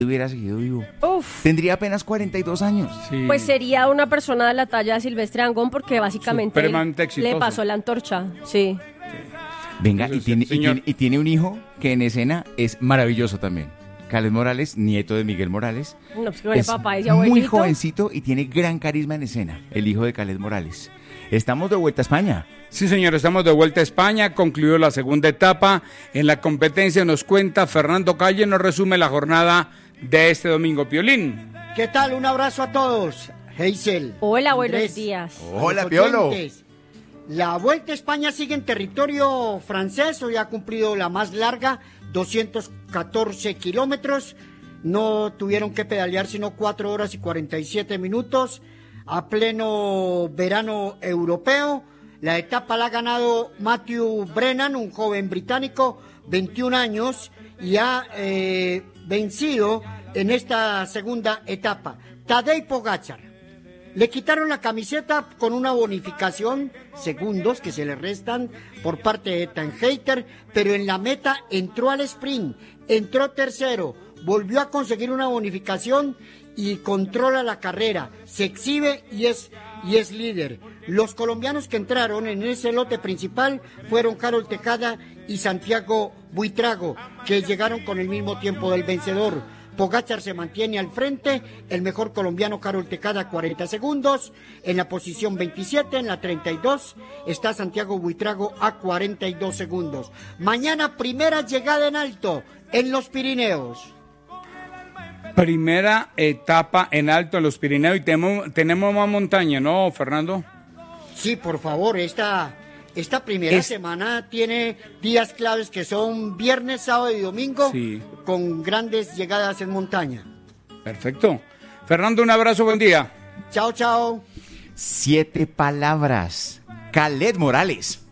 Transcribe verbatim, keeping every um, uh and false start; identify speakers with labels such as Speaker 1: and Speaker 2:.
Speaker 1: hubiera seguido vivo.
Speaker 2: Uf.
Speaker 1: Tendría apenas cuarenta y dos años.
Speaker 3: Sí.
Speaker 2: Pues sería una persona de la talla de Silvestre Dangond porque básicamente él
Speaker 3: Supremamente exitoso.
Speaker 2: le pasó la antorcha, sí.
Speaker 1: Venga,
Speaker 3: Eso
Speaker 1: y
Speaker 3: es,
Speaker 1: tiene, y,
Speaker 3: señor.
Speaker 1: tiene, y tiene un hijo que en escena es maravilloso también. Caled Morales, nieto de Miguel Morales.
Speaker 2: No, pues que con el
Speaker 1: Es
Speaker 2: papá ese
Speaker 1: muy
Speaker 2: abuelito.
Speaker 1: jovencito y tiene gran carisma en escena, el hijo de Caled Morales. Estamos de vuelta a España.
Speaker 3: Sí, señor, estamos de vuelta a España, concluyó la segunda etapa. En la competencia nos cuenta Fernando Calle, nos resume la jornada de este domingo. Piolín.
Speaker 4: ¿Qué tal? Un abrazo a todos. Heisel.
Speaker 2: Hola, buenos
Speaker 4: Andrés,
Speaker 2: días.
Speaker 1: Hola,
Speaker 4: los
Speaker 1: Piolo.
Speaker 4: oyentes. La Vuelta a España sigue en territorio francés, hoy ha cumplido la más larga, doscientos catorce kilómetros. No tuvieron que pedalear sino cuatro horas y cuarenta y siete minutos a pleno verano europeo. La etapa la ha ganado Matthew Brennan, un joven británico, veintiún años, y ha eh, vencido en esta segunda etapa. Tadej Pogačar. Le quitaron la camiseta con una bonificación, segundos que se le restan por parte de Ethan Hayter, pero en la meta entró al sprint, entró tercero, volvió a conseguir una bonificación y controla la carrera, se exhibe y es, y es líder. Los colombianos que entraron en ese lote principal fueron Carol Tejada y Santiago Buitrago, que llegaron con el mismo tiempo del vencedor. Pogačar se mantiene al frente, el mejor colombiano Carol Tejada cuarenta segundos, en la posición veintisiete, en la treinta y dos está Santiago Buitrago a cuarenta y dos segundos. Mañana primera llegada en alto en los Pirineos.
Speaker 3: Primera etapa en alto en los Pirineos y tenemos, tenemos más montaña, ¿no, Fernando?
Speaker 4: Sí, por favor, esta, esta primera
Speaker 1: Es-
Speaker 4: semana tiene días claves que son viernes, sábado y domingo,
Speaker 3: Sí.
Speaker 4: con grandes llegadas en montaña.
Speaker 3: Perfecto. Fernando, un abrazo, buen día.
Speaker 4: Chao, chao.
Speaker 1: Siete palabras. Caled Morales.